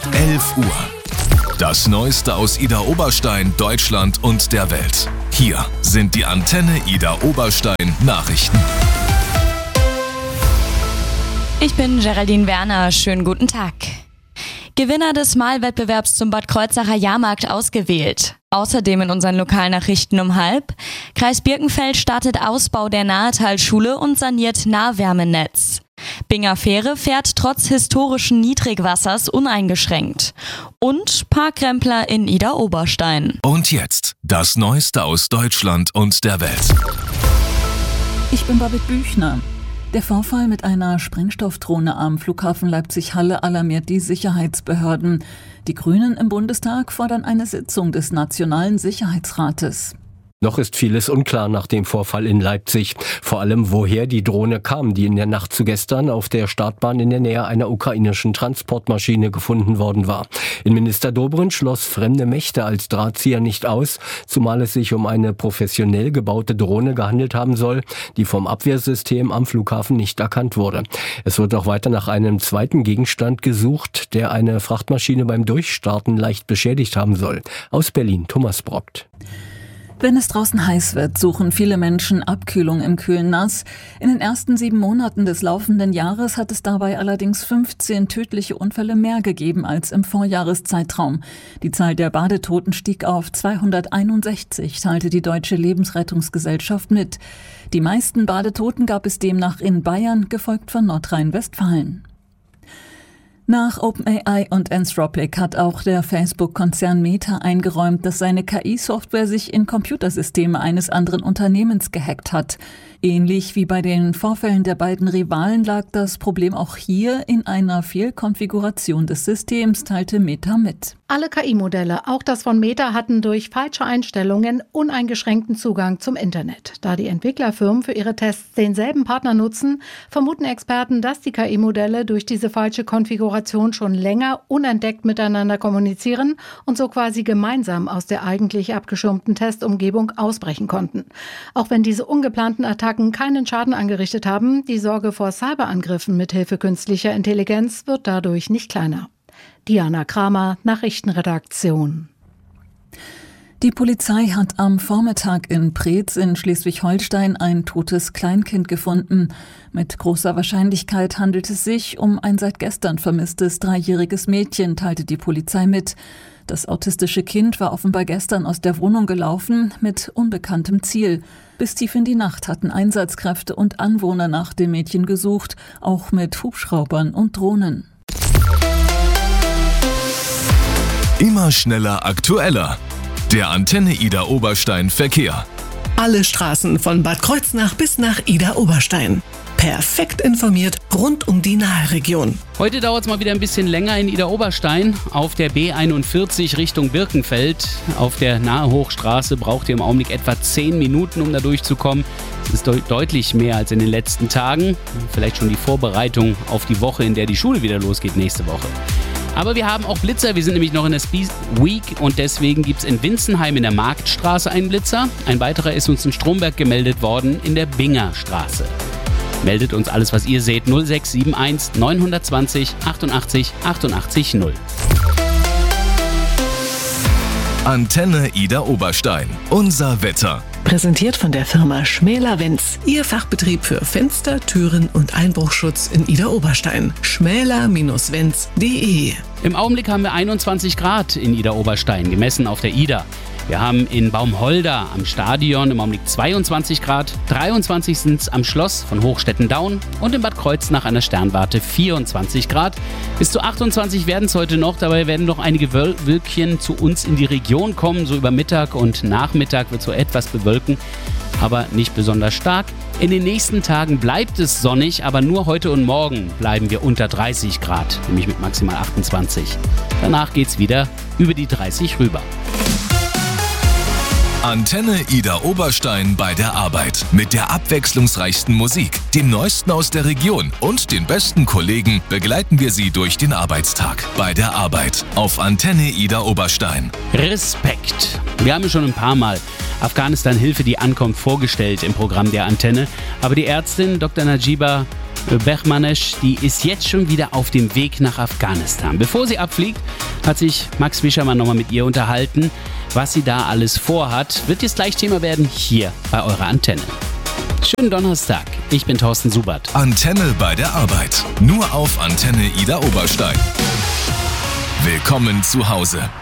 11 Uhr. Das Neueste aus Idar Oberstein, Deutschland und der Welt. Hier sind die Antenne Idar Oberstein Nachrichten. Ich bin Geraldine Werner. Schönen guten Tag. Gewinner des Malwettbewerbs zum Bad Kreuznacher Jahrmarkt ausgewählt. Außerdem in unseren Lokalnachrichten um 12:30. Kreis Birkenfeld startet Ausbau der Nahetalschule und saniert Nahwärmenetz. Binger Fähre fährt trotz historischen Niedrigwassers uneingeschränkt. Und Parkrempler in Idar Oberstein. Und jetzt das Neueste aus Deutschland und der Welt. Ich bin Babette Büchner. Der Vorfall mit einer Sprengstoffdrohne am Flughafen Leipzig-Halle alarmiert die Sicherheitsbehörden. Die Grünen im Bundestag fordern eine Sitzung des Nationalen Sicherheitsrates. Noch ist vieles unklar nach dem Vorfall in Leipzig. Vor allem, woher die Drohne kam, die in der Nacht zu gestern auf der Startbahn in der Nähe einer ukrainischen Transportmaschine gefunden worden war. Innenminister Dobrindt schloss fremde Mächte als Drahtzieher nicht aus, zumal es sich um eine professionell gebaute Drohne gehandelt haben soll, die vom Abwehrsystem am Flughafen nicht erkannt wurde. Es wird auch weiter nach einem zweiten Gegenstand gesucht, der eine Frachtmaschine beim Durchstarten leicht beschädigt haben soll. Aus Berlin, Thomas Brockt. Wenn es draußen heiß wird, suchen viele Menschen Abkühlung im kühlen Nass. In den ersten 7 Monaten des laufenden Jahres hat es dabei allerdings 15 tödliche Unfälle mehr gegeben als im Vorjahreszeitraum. Die Zahl der Badetoten stieg auf 261, teilte die Deutsche Lebensrettungsgesellschaft mit. Die meisten Badetoten gab es demnach in Bayern, gefolgt von Nordrhein-Westfalen. Nach OpenAI und Anthropic hat auch der Facebook-Konzern Meta eingeräumt, dass seine KI-Software sich in Computersysteme eines anderen Unternehmens gehackt hat. Ähnlich wie bei den Vorfällen der beiden Rivalen lag das Problem auch hier in einer Fehlkonfiguration des Systems, teilte Meta mit. Alle KI-Modelle, auch das von Meta, hatten durch falsche Einstellungen uneingeschränkten Zugang zum Internet. Da die Entwicklerfirmen für ihre Tests denselben Partner nutzen, vermuten Experten, dass die KI-Modelle durch diese falsche Konfiguration schon länger unentdeckt miteinander kommunizieren und so quasi gemeinsam aus der eigentlich abgeschirmten Testumgebung ausbrechen konnten. Auch wenn diese ungeplanten Attacken keinen Schaden angerichtet haben, die Sorge vor Cyberangriffen mithilfe künstlicher Intelligenz wird dadurch nicht kleiner. Diana Kramer, Nachrichtenredaktion. Die Polizei hat am Vormittag in Preetz in Schleswig-Holstein ein totes Kleinkind gefunden. Mit großer Wahrscheinlichkeit handelt es sich um ein seit gestern vermisstes 3-jähriges Mädchen, teilte die Polizei mit. Das autistische Kind war offenbar gestern aus der Wohnung gelaufen mit unbekanntem Ziel. Bis tief in die Nacht hatten Einsatzkräfte und Anwohner nach dem Mädchen gesucht, auch mit Hubschraubern und Drohnen. Immer schneller, aktueller. Der Antenne Idar Oberstein Verkehr. Alle Straßen von Bad Kreuznach bis nach Idar Oberstein. Perfekt informiert rund um die Naheregion. Heute dauert es mal wieder ein bisschen länger in Idar Oberstein. Auf der B41 Richtung Birkenfeld. Auf der Nahe-Hochstraße braucht ihr im Augenblick etwa 10 Minuten, um da durchzukommen. Das ist deutlich mehr als in den letzten Tagen. Vielleicht schon die Vorbereitung auf die Woche, in der die Schule wieder losgeht nächste Woche. Aber wir haben auch Blitzer, wir sind nämlich noch in der Speed Week und deswegen gibt es in Winzenheim in der Marktstraße einen Blitzer. Ein weiterer ist uns in Stromberg gemeldet worden in der Bingerstraße. Meldet uns alles, was ihr seht, 0671 920 88 88 0. Antenne Idar Oberstein. Unser Wetter. Präsentiert von der Firma Schmäler-Wenz. Ihr Fachbetrieb für Fenster, Türen und Einbruchschutz in Idar Oberstein. schmäler-wenz.de. Im Augenblick haben wir 21 Grad in Idar Oberstein, gemessen auf der Idar. Wir haben in Baumholder am Stadion im Augenblick 22 Grad, 23 sind es am Schloss von Hochstetten-Daun und in Bad Kreuznach an der Sternwarte 24 Grad. Bis zu 28 werden es heute noch, dabei werden noch einige Wölkchen zu uns in die Region kommen. So über Mittag und Nachmittag wird so etwas bewölken, aber nicht besonders stark. In den nächsten Tagen bleibt es sonnig, aber nur heute und morgen bleiben wir unter 30 Grad, nämlich mit maximal 28. Danach geht es wieder über die 30 rüber. Antenne Idar Oberstein bei der Arbeit. Mit der abwechslungsreichsten Musik, dem Neuesten aus der Region und den besten Kollegen begleiten wir Sie durch den Arbeitstag. Bei der Arbeit auf Antenne Idar Oberstein. Respekt. Wir haben ja schon ein paar Mal Afghanistan-Hilfe, die ankommt, vorgestellt im Programm der Antenne. Aber die Ärztin Dr. Najiba Bechmanesch, die ist jetzt schon wieder auf dem Weg nach Afghanistan. Bevor sie abfliegt, hat sich Max Wischermann nochmal mit ihr unterhalten. Was sie da alles vorhat, wird jetzt gleich Thema werden hier bei eurer Antenne. Schönen Donnerstag, ich bin Thorsten Subert. Antenne bei der Arbeit. Nur auf Antenne Ida Oberstein. Willkommen zu Hause.